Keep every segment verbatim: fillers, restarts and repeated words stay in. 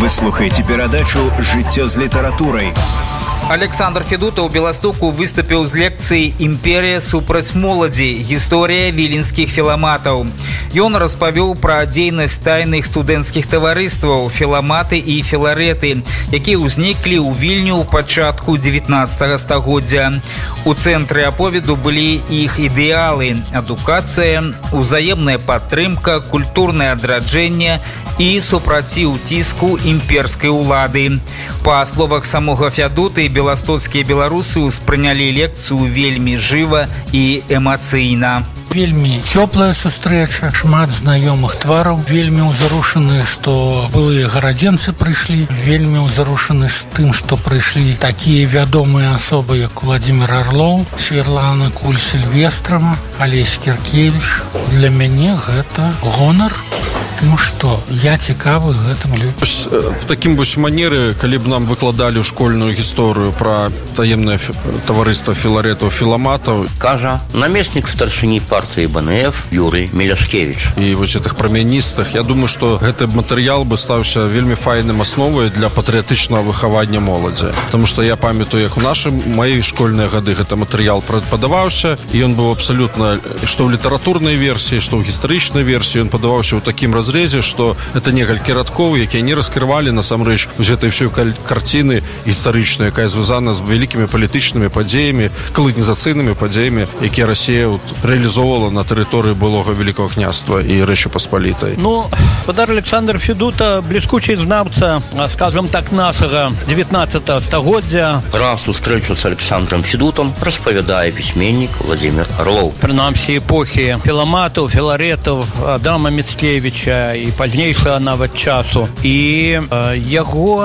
Вы слухаеце перадачу «Жыццё з літаратурай». Александр Федута ў Беластоку выступіў з лекцыяй «Імперія супраць моладзі. Гісторыя віленскіх філаматаў». Ён распавёў пра дзейнасць тайных студэнцкіх таварыстваў «Філаматы» і «Філарэты», якія ўзніклі ў Вільню ў пачатку дзевятнаццатага стагоддзя. У цэнтры аповеду былі іх ідэалы – адукацыя, узаемная падтрымка, культурнае адраджэнне і супраціў ціску імперскай улады. Па словах самога Фядуты, беластоцкія беларусы ўспрынялі лекцыю вельмі жыва і эмацыйна. Вельмі цёплая сустрэча, шмат знаёмых твараў, вельмі ўзарушаны, што былыя гарадзенцы прыйшлі, вельмі ўзарушаны з тым, што прыйшлі такія вядомыя асобы, як Владимир Орлов, Святлана Куль-Сільвестрава, Алесь Кіркевіч. Для мяне гэта гонар. Ну што, я цікавы гэтым людзям. В такім вось манеры, калі б нам выкладалі школьную гісторыю пра таемнае таварыства філарэтаў, філаматаў. Кажа намеснік старшыні партыі БНФ Юрый Меляшкевич. І вось гэтых прамяністых, я думаю, што гэты матэрыял бы стаўся вельмі файным асновай для патрыятычнага выхавання моладзі. Таму што я памятаю, як у нашым маёй школьныя гады гэты матэрыял падаваўся, і ён быў абсалютна, што ў літаратурнай версіі, што ў гістарычнай версіі, ён падаваўся ў такім разрезе, што это некалькі радкоў, якія не раскрывалі насамрэч гэтай ўсёй карціны гістарычнай, якая звязана з вялікімі палітычнымі падзеямі, каланізацыйнымі падзеямі, якія Расія рэалізоўвала на тэрыторыі былога Великого княства і Рэчы Паспалітай. Ну, Подар Александр Федута, бліскучий знавца, скажем так, нашага дзевятнаццатага стагоддзя. Пра сустрэчу з Александром Федутом распавядае пісьменнік Владимир Орлов. Прынамсі эпохі філаматаў, філарэтаў, Адама Міцкевіча і пазнейшага нават часу. І э, яго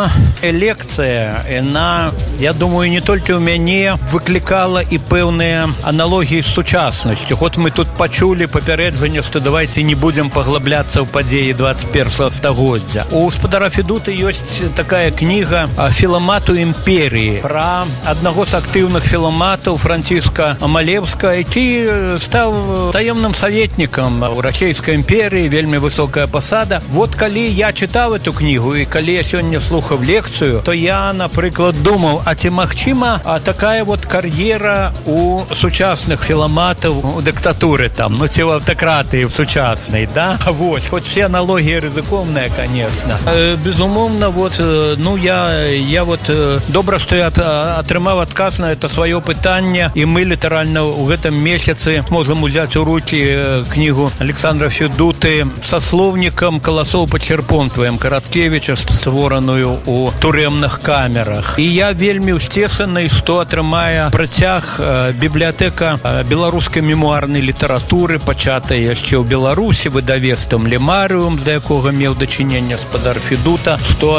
лекцыя, яна, я думаю, не толькі ў мяне выклікала і пэўныя аналогіі з сучаснасцю. От мы тут пачулі папярэджанне, што давайте не будзем паглабляцца ў падзеі двадцать першага стагоддзя. У спадара Федуты ёсць такая кніга «Філамату імперіі» пра аднаго з актыўных філаматаў Франціска Малевска, які стаў таемным саветнікам у Расійскай імперіі, вельмі высокая пасада. Вот калі я чытаў эту кнігу і калі я сёння слухаў лекцыю, то я, напрыклад, думаў, а ці магчыма а такая вот кар'ера у сучасных філаматаў у дыктатуры там, ну ці ў аўтакратыі в сучаснай, да? Вот, хоць все аналогіі рызыкоўныя, конечно. Э, безумоўна, вот, э, ну я, я вот э, добра, што я атрымаў адказ на это сваё пытанне, і мы літаральна ў гэтым месяцы можам узяць у рукі э, кнігу Александра Федуты са словнікам «Каласоў пачерпонтваем» Караткевіча, створаную у турэмных камерах. І я вельмі ўсцешаны, што атрымае працяг э, бібліятэка э, беларускай мемуарнай літаратуры, пачатая яшчэ ў Беларусі выдавецтвам «Лемарыум», да якога меў дачыненне спадар Федута, што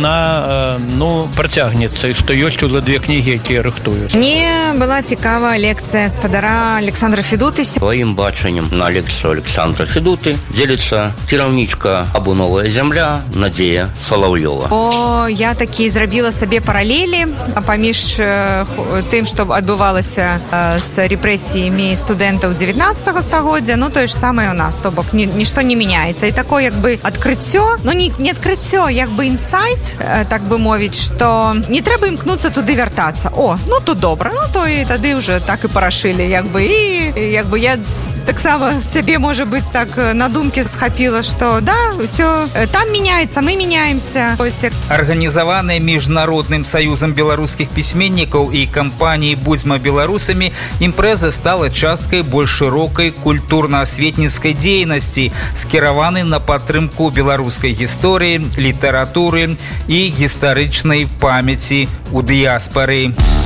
яна э, ну, працягнецца, і што ёсць ужо две кнігі, якія рыхтуюць. Мне была цікава лекцыя спадара Александра Федуты. Сваім бачаннем на лекцыю Александра Федуты дзеліцца кіраўнічка «Абуновая зямля» Надзея Салаўёва. О, я такі зрабіла сабе паралелі паміж э, тым, што адбывалася э, з рэпрэсіямі студэнтаў дзевятнаццатага стагоддзя, ну тое ж самае у нас, то бок ні, нішто не мяняецца. І такое як бы адкрыццё, ну не, не адкрыццё, як бы інсайт, э, так бы мовіць, што не трэба імкнуцца туды вяртацца. О, ну тут добра, ну то і тады ўжо так і парашылі, як бы, і як бы я таксама сябе, можа быць, так на думкі схапіла, што да, ўсё там мяняецца, мы мяняемся. Арганізаваная міжнародным саюзам беларускіх пісьменнікаў і кампаніяй «Будзьма беларусамі», імпрэза стала часткай больш шырокай культурна-асветніцкай дзейнасці, скіраванай на падтрымку беларускай гісторыі, літаратуры і гістарычнай памяці ў дыяспары.